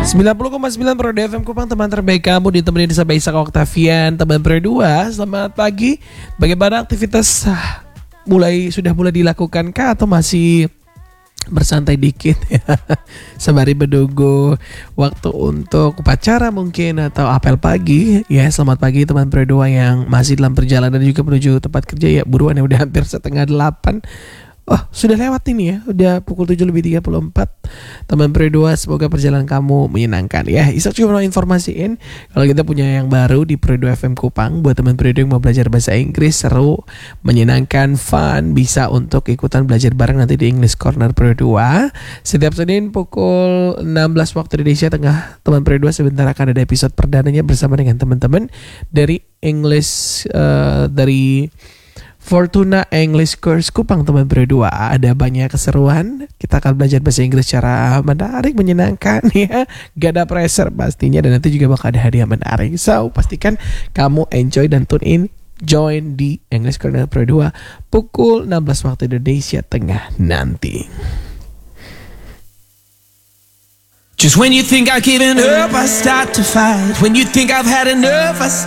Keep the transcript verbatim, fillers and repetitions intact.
sembilan puluh koma sembilan Pro F M Kupang, teman terbaik kamu, ditemani sama Isak Oktavian. Teman Pro dua, selamat pagi. Bagaimana aktivitas ah, mulai sudah mulai dilakukan kah atau masih bersantai dikit ya? Sembari menunggu waktu untuk upacara mungkin atau apel pagi. Ya, selamat pagi teman Pro dua yang masih dalam perjalanan dan juga menuju tempat kerja ya. Buruan ya, udah hampir setengah delapan. Oh, sudah lewat ini ya. Udah pukul tujuh lebih tiga puluh empat. Teman Pro dua, semoga perjalanan kamu menyenangkan ya. Isak juga mau informasiin kalau kita punya yang baru di Pro dua F M Kupang. Buat teman Pro dua yang mau belajar bahasa Inggris, seru, menyenangkan, fun, bisa untuk ikutan belajar bareng nanti di English Corner Pro dua. Setiap Senin pukul enam belas waktu Indonesia Tengah. Teman Pro dua sebentar akan ada episode perdananya bersama dengan teman-teman dari English uh, dari Fortuna English Course Kupang. Teman Pro dua, ada banyak keseruan. Kita akan belajar bahasa Inggris secara menarik, menyenangkan ya. Gak ada pressure pastinya, dan nanti juga bakal ada hadiah menarik. So, pastikan kamu enjoy dan tune in, join di English Corner Pro dua pukul enam belas waktu Indonesia Tengah nanti. Just when you think I've given up, I start to fight. When you think I've had enough, I start